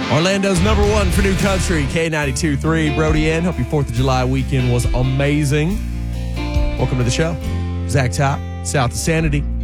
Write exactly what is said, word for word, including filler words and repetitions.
Orlando's number one for new country, K ninety-two point three. Brody N. Hope your fourth of July weekend was amazing. Welcome to the show. Zach Top, South of Sanity.